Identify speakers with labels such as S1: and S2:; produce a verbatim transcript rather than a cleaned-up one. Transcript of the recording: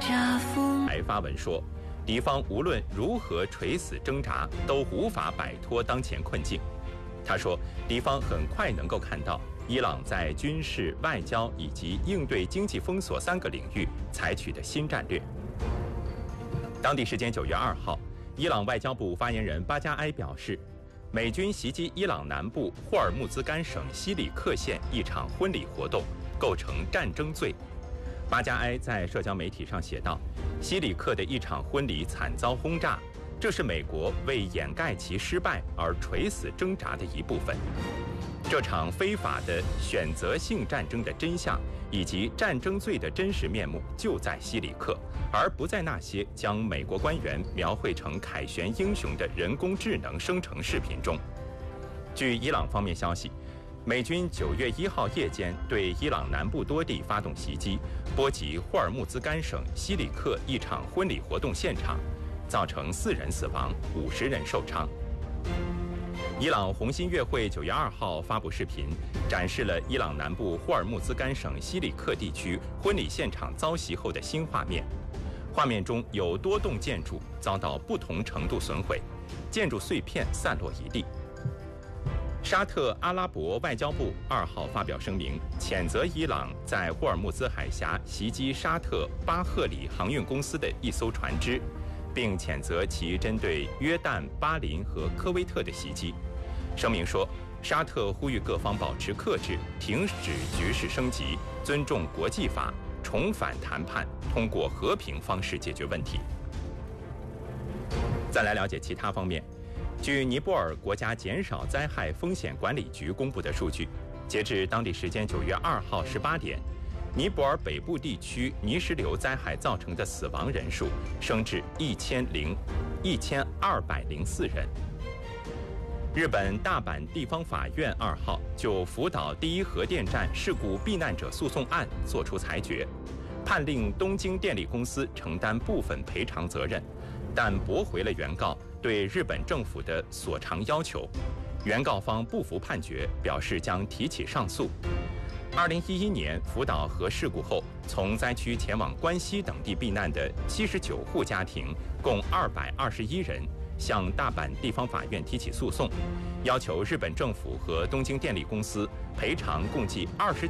S1: 还发文说，敌方无论如何垂死挣扎，都无法摆脱当前困境。他说，敌方很快能够看到伊朗在军事、外交以及应对经济封锁三个领域采取的新战略。当地时间九月二号，伊朗外交部发言人巴加埃表示，美军袭击伊朗南部霍尔木兹干省西里克县一场婚礼活动构成战争罪。巴加埃在社交媒体上写道，西里克的一场婚礼惨遭轰炸，这是美国为掩盖其失败而垂死挣扎的一部分。这场非法的选择性战争的真相以及战争罪的真实面目就在西里克，而不在那些将美国官员描绘成凯旋英雄的人工智能生成视频中。据伊朗方面消息，美军九月一号夜间对伊朗南部多地发动袭击，波及霍尔木兹干省西里克一场婚礼活动现场，造成四人死亡，五十人受伤。伊朗红新月会九月二号发布视频，展示了伊朗南部霍尔木兹干省西里克地区婚礼现场遭袭后的新画面。画面中有多栋建筑遭到不同程度损毁，建筑碎片散落一地。沙特阿拉伯外交部二号发表声明，谴责伊朗在霍尔木兹海峡袭击沙特巴赫里航运公司的一艘船只，并谴责其针对约旦、巴林和科威特的袭击。声明说，沙特呼吁各方保持克制，停止局势升级，尊重国际法，重返谈判，通过和平方式解决问题。再来了解其他方面。据尼泊尔国家减少灾害风险管理局公布的数据，截至当地时间九月二号十八点，尼泊尔北部地区泥石流灾害造成的死亡人数升至一千零一千二百零四人。日本大阪地方法院二号就福岛第一核电站事故避难者诉讼案作出裁决，判令东京电力公司承担部分赔偿责任，但驳回了原告对日本政府的索偿要求。原告方不服判决，表示将提起上诉。二零一一年福岛核事故后，从灾区前往关西等地避难的七十九户家庭，共二百二十一人，向大阪地方法院提起诉讼，要求日本政府和东京电力公司赔偿共计二十